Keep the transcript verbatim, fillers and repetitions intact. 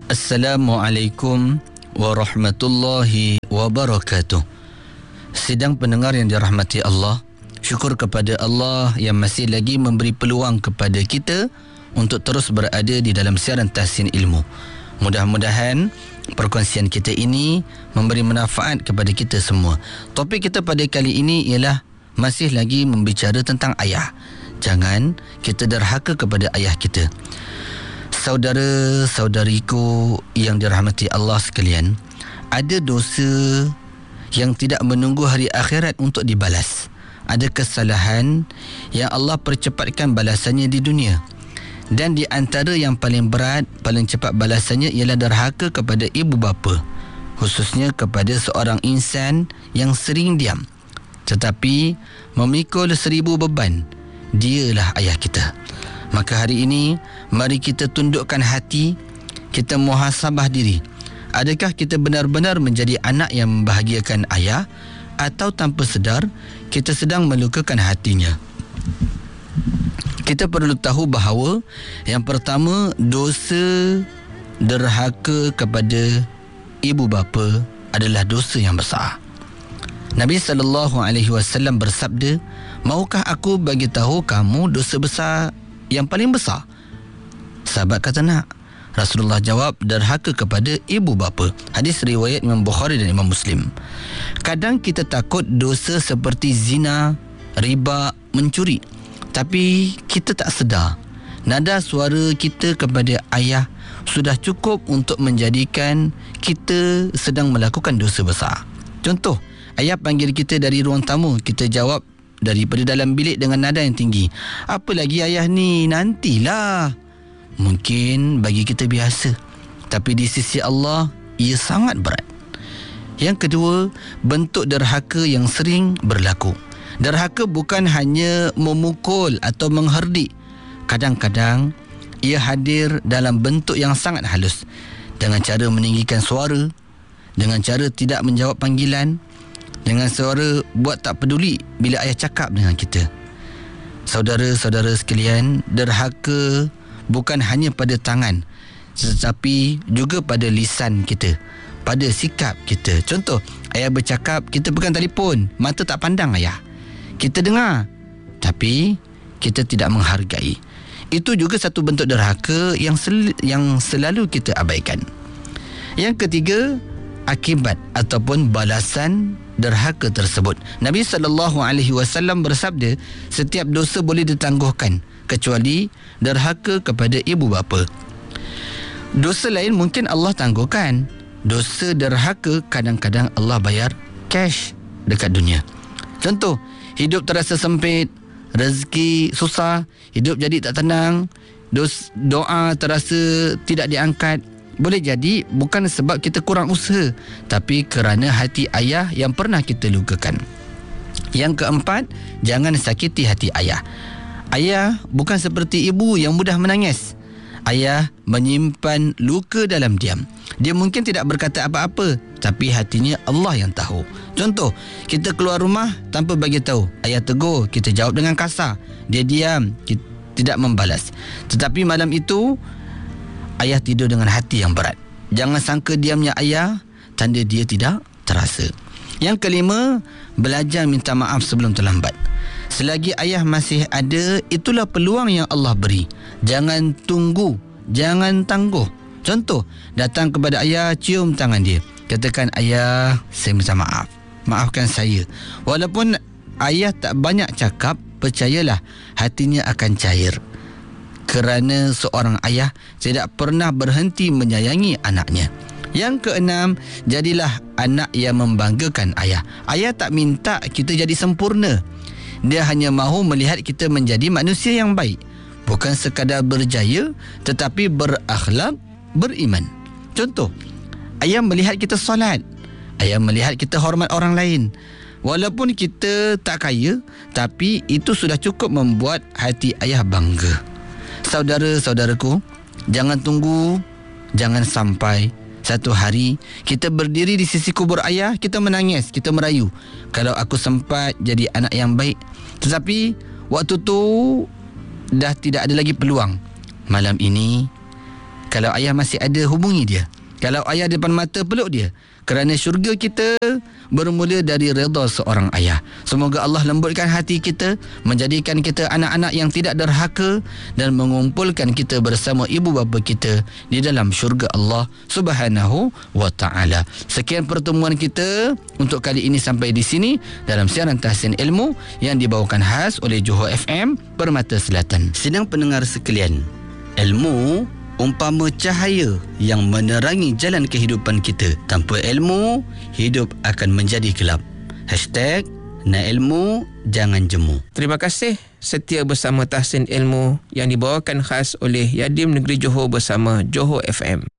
Assalamualaikum warahmatullahi wabarakatuh. Sidang pendengar yang dirahmati Allah, syukur kepada Allah yang masih lagi memberi peluang kepada kita untuk terus berada di dalam siaran Tahsin Ilmu. Mudah-mudahan perkongsian kita ini memberi manfaat kepada kita semua. Topik kita pada kali ini ialah masih lagi membicara tentang ayah. Jangan kita derhaka kepada ayah kita. Saudara-saudariku yang dirahmati Allah sekalian, ada dosa yang tidak menunggu hari akhirat untuk dibalas. Ada kesalahan yang Allah percepatkan balasannya di dunia. Dan di antara yang paling berat, paling cepat balasannya ialah derhaka kepada ibu bapa, khususnya kepada seorang insan yang sering diam tetapi memikul seribu beban. Dialah ayah kita. Maka hari ini mari kita tundukkan hati, kita muhasabah diri. Adakah kita benar-benar menjadi anak yang membahagiakan ayah, atau tanpa sedar kita sedang melukakan hatinya? Kita perlu tahu bahawa yang pertama, dosa derhaka kepada ibu bapa adalah dosa yang besar. Nabi sallallahu alaihi wasallam bersabda, "Maukah aku bagi tahu kamu dosa besar yang paling besar?" Sahabat kata, "Nak." Rasulullah jawab, derhaka kepada ibu bapa. Hadis riwayat Imam Bukhari dan Imam Muslim. Kadang kita takut dosa seperti zina, riba, mencuri, tapi kita tak sedar nada suara kita kepada ayah sudah cukup untuk menjadikan kita sedang melakukan dosa besar. Contoh, ayah panggil kita dari ruang tamu, kita jawab daripada dalam bilik dengan nada yang tinggi. "Apa lagi ayah ni, nantilah." Mungkin bagi kita biasa, tapi di sisi Allah ia sangat berat. Yang kedua, bentuk derhaka yang sering berlaku. Derhaka bukan hanya memukul atau mengherdik. Kadang-kadang ia hadir dalam bentuk yang sangat halus, dengan cara meninggikan suara, dengan cara tidak menjawab panggilan, dengan suara buat tak peduli bila ayah cakap dengan kita. Saudara-saudara sekalian, derhaka bukan hanya pada tangan, tetapi juga pada lisan kita, pada sikap kita. Contoh, ayah bercakap, kita pegang telefon, mata tak pandang ayah. Kita dengar, tapi kita tidak menghargai. Itu juga satu bentuk derhaka yang sel- yang selalu kita abaikan. Yang ketiga, akibat ataupun balasan derhaka tersebut. Nabi sallallahu alaihi wasallam bersabda, setiap dosa boleh ditangguhkan kecuali derhaka kepada ibu bapa. Dosa lain mungkin Allah tangguhkan. Dosa derhaka kadang-kadang Allah bayar cash dekat dunia. Contoh, hidup terasa sempit, rezeki susah, hidup jadi tak tenang, dos, doa terasa tidak diangkat. Boleh jadi bukan sebab kita kurang usaha, tapi kerana hati ayah yang pernah kita lukakan. Yang keempat, jangan sakiti hati ayah. Ayah bukan seperti ibu yang mudah menangis. Ayah menyimpan luka dalam diam. Dia mungkin tidak berkata apa-apa, tapi hatinya Allah yang tahu. Contoh, kita keluar rumah tanpa bagi tahu. Ayah tegur, kita jawab dengan kasar. Dia diam, kita tidak membalas. Tetapi malam itu, ayah tidur dengan hati yang berat. Jangan sangka diamnya ayah tanda dia tidak terasa. Yang kelima, belajar minta maaf sebelum terlambat. Selagi ayah masih ada, itulah peluang yang Allah beri. Jangan tunggu, jangan tangguh. Contoh, datang kepada ayah, cium tangan dia, katakan, "Ayah, saya minta maaf, maafkan saya." Walaupun ayah tak banyak cakap, percayalah hatinya akan cair. Kerana seorang ayah tidak pernah berhenti menyayangi anaknya. Yang keenam, jadilah anak yang membanggakan ayah. Ayah tak minta kita jadi sempurna. Dia hanya mahu melihat kita menjadi manusia yang baik. Bukan sekadar berjaya, tetapi berakhlak, beriman. Contoh, ayah melihat kita solat. Ayah melihat kita hormat orang lain. Walaupun kita tak kaya, tapi itu sudah cukup membuat hati ayah bangga. Saudara-saudaraku, jangan tunggu, jangan sampai satu hari kita berdiri di sisi kubur ayah, kita menangis, kita merayu, "Kalau aku sempat jadi anak yang baik." Tetapi waktu tu dah tidak ada lagi peluang. Malam ini Kalau ayah masih ada, hubungi dia. Kalau ayah depan mata, peluk dia. Kerana syurga kita bermula dari redha seorang ayah. Semoga Allah lembutkan hati kita, menjadikan kita anak-anak yang tidak derhaka dan mengumpulkan kita bersama ibu bapa kita di dalam syurga Allah Subhanahu wa taala. Sekian pertemuan kita untuk kali ini sampai di sini dalam siaran Tahsin Ilmu yang dibawakan khas oleh Johor F M Permata Selatan. Sidang pendengar sekalian, ilmu umpama cahaya yang menerangi jalan kehidupan kita. Tanpa ilmu, hidup akan menjadi gelap. Hashtag nak ilmu, jangan jemu. Terima kasih setia bersama Tahsin Ilmu yang dibawakan khas oleh Yadim Negeri Johor bersama Johor F M.